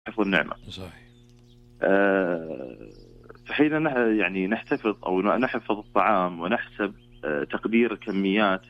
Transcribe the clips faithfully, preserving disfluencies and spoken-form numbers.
حفظ النعمة. صحيح. آه، فحين نح- يعني نحتفظ أو نحفظ الطعام ونحسب آه، تقدير الكميات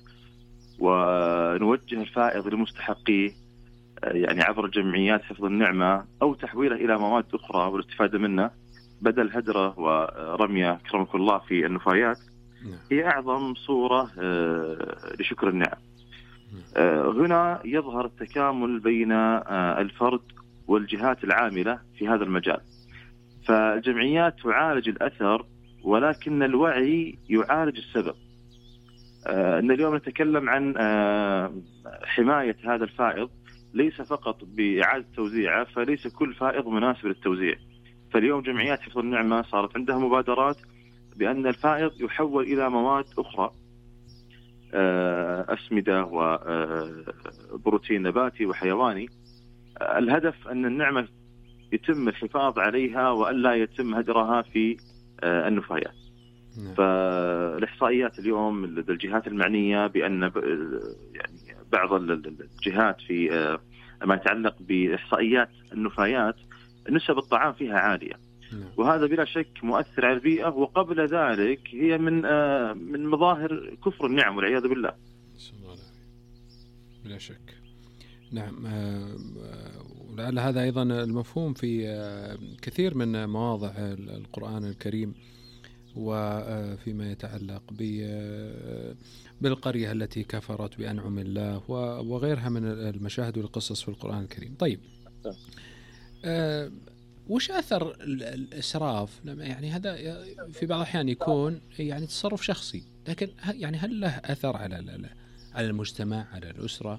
ونوجه الفائض لمستحقيه، آه، يعني عبر جمعيات حفظ النعمة أو تحويله إلى مواد أخرى والاستفادة منه بدل هدره ورميه كرمك الله في النفايات، نعم. هي أعظم صورة آه، لشكر النعم. نعم. آه، هنا يظهر التكامل بين آه، الفرد والجهات العاملة في هذا المجال. فالجمعيات تعالج الأثر ولكن الوعي يعالج السبب. آه، أن اليوم نتكلم عن آه، حماية هذا الفائض ليس فقط بإعادة توزيعه، فليس كل فائض مناسب للتوزيع. فاليوم جمعيات حفظ النعمة صارت عندها مبادرات بأن الفائض يحول إلى مواد أخرى، آه، أسمدة وبروتين نباتي وحيواني. آه، الهدف أن النعمة يتم الحفاظ عليها وألا يتم هدرها في آه، النفايات. نعم. فالإحصائيات اليوم لدى الجهات المعنية بأن ب- يعني بعض ال- ال- الجهات في آه، ما يتعلق بإحصائيات النفايات نسب الطعام فيها عالية، نعم. وهذا بلا شك مؤثر على البيئة، وقبل ذلك هي من آه، من مظاهر كفر النعم والعياذ بالله. نسأل الله العافية. بلا شك. نعم. آه، آه، ولعل هذا أيضا المفهوم في آه، كثير من مواضع القرآن الكريم، وفيما يتعلق ب- بالقرية التي كفرت بأنعم الله وغيرها من المشاهد والقصص في القرآن الكريم. طيب، آه، وش أثر ال- الإسراف؟ لما يعني هذا في بعض الأحيان يكون يعني تصرف شخصي، لكن ه- يعني هل له أثر على ال- على المجتمع، على الأسرة؟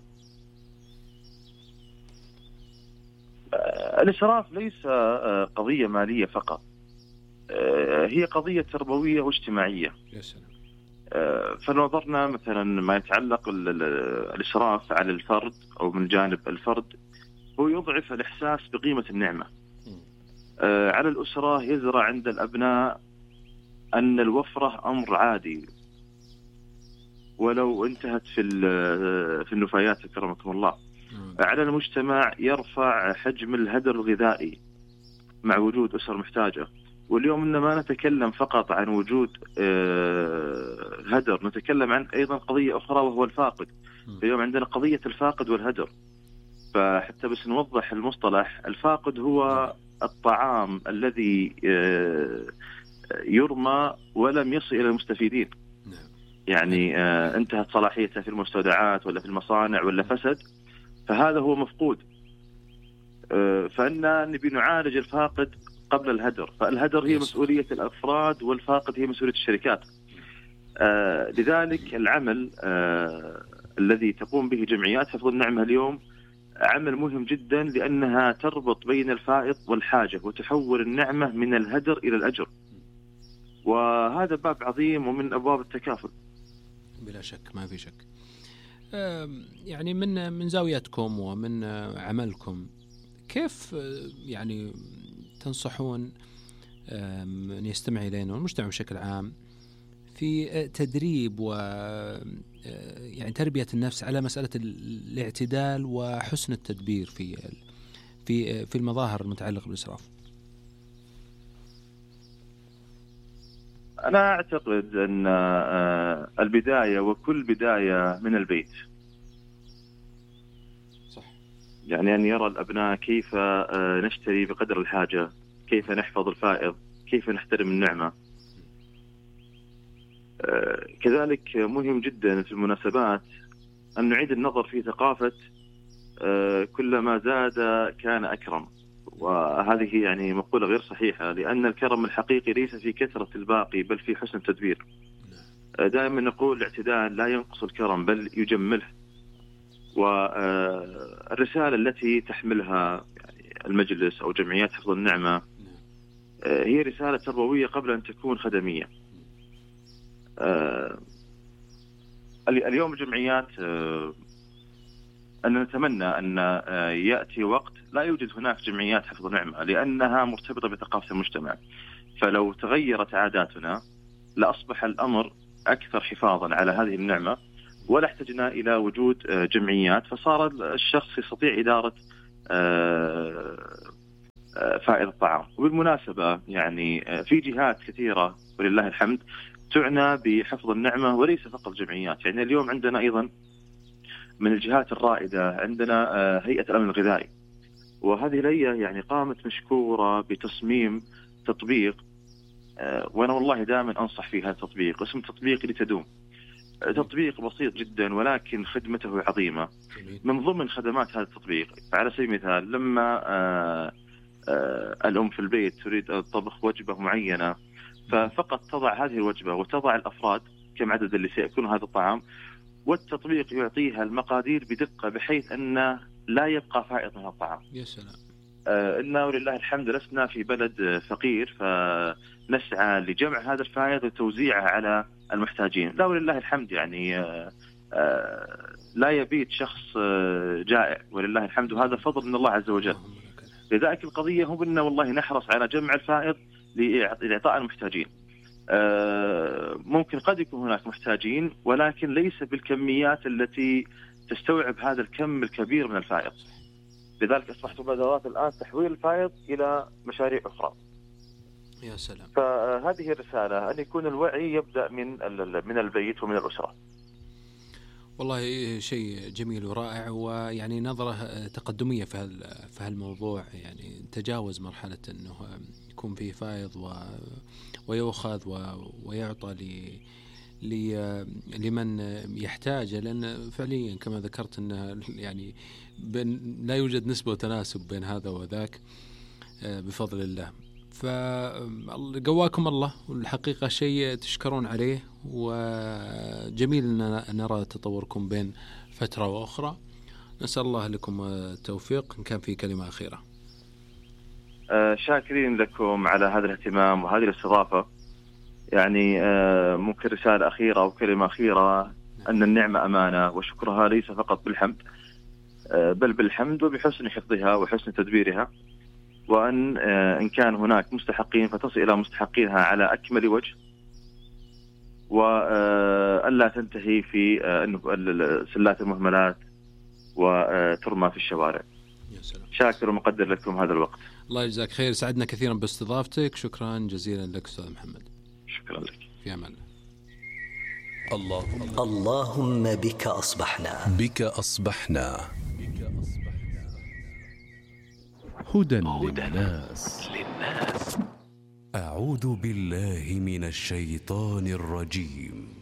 آه، الإسراف ليس آه، قضية مالية فقط، آه، هي قضية تربوية واجتماعية. يا سلام. آه، فنظرنا مثلا ما يتعلق ال- ال- الإسراف على الفرد أو من جانب الفرد، هو يضعف الإحساس بقيمة النعمة. آه، على الأسرة يزرع عند الأبناء أن الوفرة أمر عادي ولو انتهت في ال- في النفايات أكرمكم الله. على المجتمع يرفع حجم الهدر الغذائي مع وجود أسر محتاجة. واليوم إنما ما نتكلم فقط عن وجود آه، هدر، نتكلم عن أيضا قضية أخرى وهو الفاقد. اليوم عندنا قضية الفاقد والهدر. فحتى بس نوضح المصطلح، الفاقد هو الطعام الذي آه، يرمى ولم يصل إلى المستفيدين، يعني آه، انتهت صلاحيته في المستودعات ولا في المصانع ولا فسد، فهذا هو مفقود. آه، فإن نبي نعالج الفاقد قبل الهدر. فالهدر هي مسؤولية الأفراد والفاقد هي مسؤولية الشركات. آه، لذلك العمل آه، الذي تقوم به جمعيات حفظ النعمة اليوم عمل مهم جدا، لأنها تربط بين الفائض والحاجة وتحول النعمة من الهدر إلى الأجر، وهذا باب عظيم ومن أبواب التكافل. بلا شك، ما في شك. يعني من من زاويتكم ومن عملكم، كيف يعني تنصحون من يستمع إلينا والمجتمع بشكل عام في تدريب و يعني تربية النفس على مسألة الاعتدال وحسن التدبير في في في المظاهر المتعلقة بالإسراف؟ أنا أعتقد أن البداية وكل بداية من البيت. صح. يعني أن يرى الأبناء كيف نشتري بقدر الحاجة، كيف نحفظ الفائض، كيف نحترم النعمة. كذلك مهم جدا في المناسبات أن نعيد النظر في ثقافة كلما زاد كان أكرم. وهذه يعني مقولة غير صحيحة، لأن الكرم الحقيقي ليس في كثرة الباقي بل في حسن التدبير. دائما نقول الاعتدال لا ينقص الكرم بل يجمله. والرسالة التي تحملها يعني المجلس أو جمعيات حفظ النعمة هي رسالة تربوية قبل أن تكون خدمية. اليوم الجمعيات أن نتمنى أن يأتي وقت لا يوجد هناك جمعيات حفظ نعمة، لأنها مرتبطة بثقافة المجتمع. فلو تغيرت عاداتنا لأصبح الأمر أكثر حفاظا على هذه النعمة، ولا احتجنا إلى وجود جمعيات، فصار الشخص يستطيع إدارة فائض الطعام. وبالمناسبة يعني في جهات كثيرة ولله الحمد تعنى بحفظ النعمة وليس فقط جمعيات. يعني اليوم عندنا أيضا من الجهات الرائدة عندنا هيئة الأمن الغذائي، وهذه الهيئة يعني قامت مشكورة بتصميم تطبيق، وأنا والله دائما أنصح في هذا التطبيق، اسم تطبيق لتدوم. تطبيق بسيط جدا ولكن خدمته عظيمة. من ضمن خدمات هذا التطبيق على سبيل المثال لما آآ آآ الأم في البيت تريد طبخ وجبة معينة، ففقط تضع هذه الوجبة وتضع الأفراد كم عدد اللي سيأكلون هذا الطعام، والتطبيق يعطيها المقادير بدقة بحيث أن لا يبقى فائض من الطعام. يا سلام. آه إنه ولله الحمد لسنا في بلد فقير فنسعى لجمع هذا الفائض وتوزيعه على المحتاجين. لا ولله الحمد يعني آه آه لا يبيت شخص آه جائع ولله الحمد، وهذا فضل من الله عز وجل. لذلك القضية هم أنه والله نحرص على جمع الفائض لإعطاء المحتاجين. آه ممكن قد يكون هناك محتاجين ولكن ليس بالكميات التي تستوعب هذا الكم الكبير من الفائض. لذلك أصبحت مبادرات الآن تحويل الفائض إلى مشاريع أخرى. يا سلام. فهذه الرسالة أن يكون الوعي يبدأ من من البيت ومن الأسرة. والله شيء جميل ورائع، ويعني نظرة تقدمية في في هالموضوع، يعني تجاوز مرحلة أنه يكون فيه فائض و ويؤخذ ويعطى ل لمن يحتاج، لأن فعليا كما ذكرت أنه يعني لا يوجد نسبة وتناسب بين هذا وذاك بفضل الله. فقواكم الله، والحقيقة شيء تشكرون عليه، وجميل أن نرى تطوركم بين فترة وأخرى. نسأل الله لكم التوفيق. إن كان في كلمة أخيرة. شاكرين لكم على هذا الاهتمام وهذه الاستضافة. يعني ممكن رسالة أخيرة أو كلمة أخيرة، أن النعمة أمانة وشكرها ليس فقط بالحمد بل بالحمد وبحسن حفظها وحسن تدبيرها، وأن إن كان هناك مستحقين فتصل إلى مستحقينها على أكمل وجه، وألا تنتهي في سلات المهملات وترمى في الشوارع. شاكر ومقدر لكم هذا الوقت. الله يجزاك خير، سعدنا كثيرا باستضافتك. شكرا جزيلا لك أستاذ محمد. شكرا لك. في أمان الله. اللهم بك أصبحنا بك أصبحنا هدى للناس. أعوذ بالله من الشيطان الرجيم.